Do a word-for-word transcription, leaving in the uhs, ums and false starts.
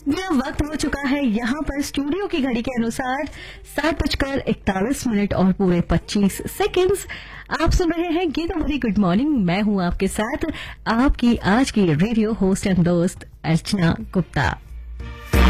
यह वक्त हो चुका है यहाँ पर स्टूडियो की घड़ी के अनुसार सात बजकर इकतालीस मिनट और पूरे पच्चीस सेकंड्स। आप सुन रहे हैं गीता भरी गुड मॉर्निंग। मैं हूँ आपके साथ आपकी आज की रेडियो होस्ट एंड दोस्त अर्चना गुप्ता।